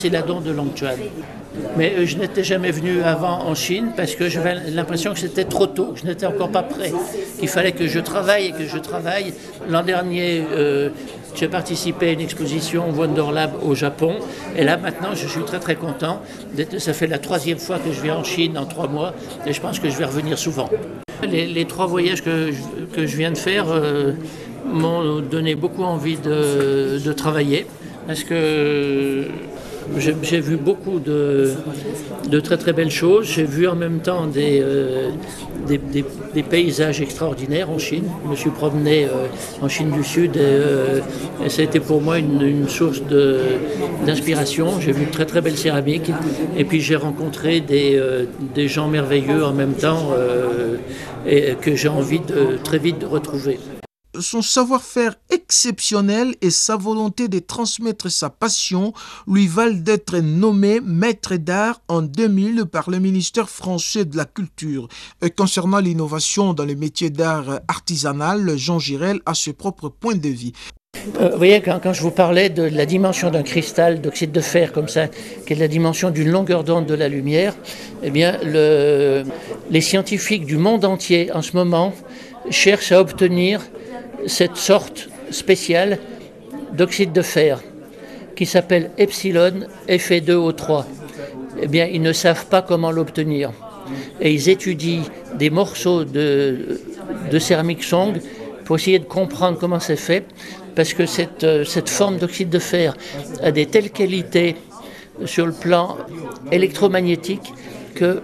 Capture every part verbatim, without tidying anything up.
C'est la Don de Longchuan. Mais euh, je n'étais jamais venu avant en Chine parce que j'avais l'impression que c'était trop tôt, je n'étais encore pas prêt. Il fallait que je travaille et que je travaille. L'an dernier, euh, j'ai participé à une exposition Wonderlab au Japon. Et là, maintenant, je suis très très content. Ça fait la troisième fois que je viens en Chine en trois mois et je pense que je vais revenir souvent. Les, les trois voyages que je, que je viens de faire euh, m'ont donné beaucoup envie de, de travailler parce que j'ai, j'ai vu beaucoup de, de très très belles choses. J'ai vu en même temps des, euh, des, des, des paysages extraordinaires en Chine. Je me suis promené euh, en Chine du Sud et, euh, et ça a été pour moi une, une source de, d'inspiration. J'ai vu de très très belles céramiques et puis j'ai rencontré des, euh, des gens merveilleux en même temps euh, et que j'ai envie de, très vite de retrouver. Son savoir-faire exceptionnel et sa volonté de transmettre sa passion lui valent d'être nommé maître d'art en deux mille par le ministère français de la Culture. Et concernant l'innovation dans les métiers d'art artisanal, Jean Girel a ses propres points de vue. Euh, vous voyez, quand, quand je vous parlais de la dimension d'un cristal d'oxyde de fer comme ça, qui est la dimension d'une longueur d'onde de la lumière, eh bien, le, les scientifiques du monde entier en ce moment cherchent à obtenir cette sorte spéciale d'oxyde de fer qui s'appelle epsilon F E deux O trois. Eh bien, ils ne savent pas comment l'obtenir. Et ils étudient des morceaux de, de céramique Song pour essayer de comprendre comment c'est fait, parce que cette, cette forme d'oxyde de fer a des telles qualités sur le plan électromagnétique que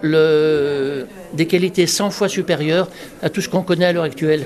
le, des qualités cent fois supérieures à tout ce qu'on connaît à l'heure actuelle.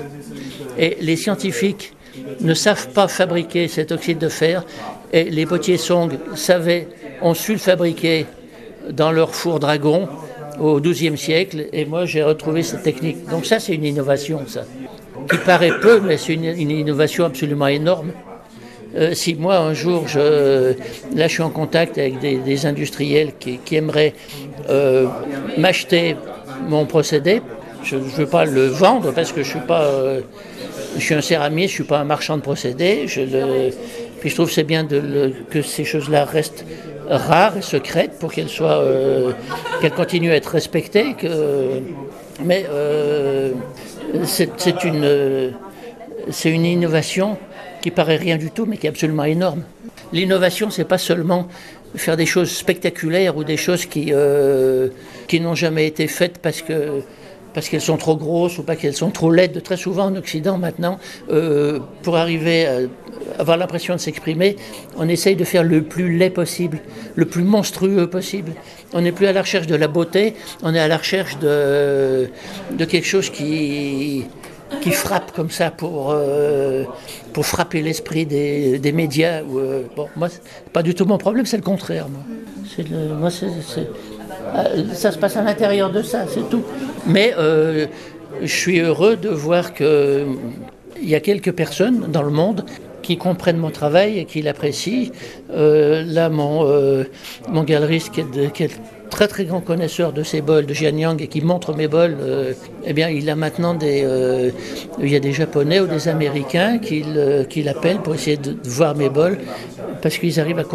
Et les scientifiques ne savent pas fabriquer cet oxyde de fer et les potiers Song savaient, ont su le fabriquer dans leur four dragon au douzième siècle et moi j'ai retrouvé cette technique. Donc ça c'est une innovation, ça, qui paraît peu mais c'est une, une innovation absolument énorme. Euh, si moi un jour, je, là je suis en contact avec des, des industriels qui, qui aimeraient euh, m'acheter mon procédé, je ne veux pas le vendre parce que je suis pas, euh, je suis un céramiste, je suis pas un marchand de procédés. Je le, puis je trouve que c'est bien de le, que ces choses-là restent rares et secrètes pour qu'elles soient, euh, qu'elles continuent à être respectées. Que, mais euh, c'est, c'est une, c'est une innovation qui paraît rien du tout, mais qui est absolument énorme. L'innovation, c'est pas seulement faire des choses spectaculaires ou des choses qui, euh, qui n'ont jamais été faites parce que parce qu'elles sont trop grosses ou pas qu'elles sont trop laides. Très souvent en Occident maintenant, euh, pour arriver à avoir l'impression de s'exprimer, on essaye de faire le plus laid possible, le plus monstrueux possible. On n'est plus à la recherche de la beauté, on est à la recherche de, de quelque chose qui, qui frappe comme ça pour, euh, pour frapper l'esprit des, des médias. Ou, euh, bon, moi, c'est pas du tout mon problème, c'est le contraire. Moi, c'est le, moi c'est, c'est, ça se passe à l'intérieur de ça, c'est tout. Mais euh, je suis heureux de voir qu'il y a quelques personnes dans le monde qui comprennent mon travail et qui l'apprécient. Euh, là, mon, euh, mon galeriste qui est, de, qui est très très grand connaisseur de ces bols de Jianyang et qui montre mes bols, euh, eh bien, il a maintenant des, euh, il y a des Japonais ou des Américains qui, le, qui l'appellent pour essayer de, de voir mes bols parce qu'ils arrivent à,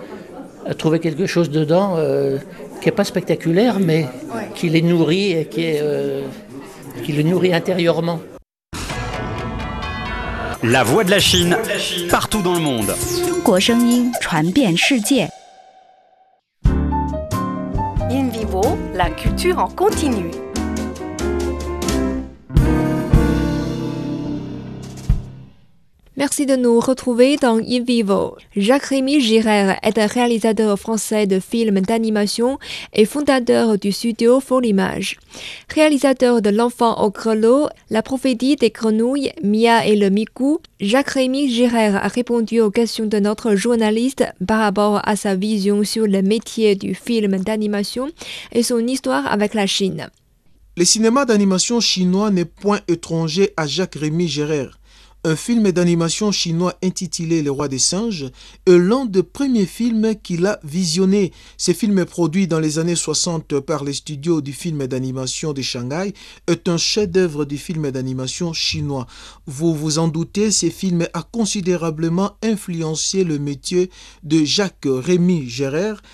à trouver quelque chose dedans euh, qui n'est pas spectaculaire, mais qui les nourrit et qui, est, euh, qui les nourrit intérieurement. La voix de la Chine, partout dans le monde. 中国声音传遍世界。 In vivo, la culture en continu. Merci de nous retrouver dans In Vivo. Jacques-Rémy Girard est un réalisateur français de films d'animation et fondateur du studio Folimage. Réalisateur de L'Enfant au grelot, La prophétie des grenouilles, Mia et le Mikou, Jacques-Rémy Girard a répondu aux questions de notre journaliste par rapport à sa vision sur le métier du film d'animation et son histoire avec la Chine. Le cinéma d'animation chinois n'est point étranger à Jacques-Rémy Girard. un film d'animation chinois intitulé Le Roi des singes est l'un des premiers films qu'il a visionné. Ce film produit dans les années soixante par les studios du film d'animation de Shanghai est un chef-d'œuvre du film d'animation chinois. Vous vous en doutez, ce film a considérablement influencé le métier de Jacques Rémy Gérard,